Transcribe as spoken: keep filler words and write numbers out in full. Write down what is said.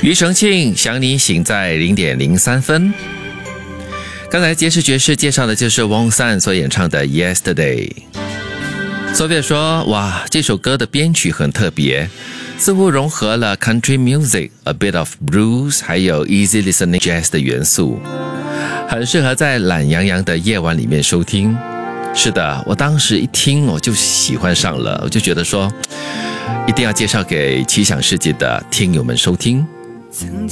庾澄庆想你醒在零点零三分。刚才杰士爵士介绍的就是汪散所演唱的 Yesterday。 索菲说，哇，这首歌的编曲很特别，似乎融合了 country music, a bit of blues 还有 easy listening jazz 的元素，很适合在懒洋洋的夜晚里面收听。是的，我当时一听我就喜欢上了，我就觉得说一定要介绍给奇想世界的听友们收听。 曾经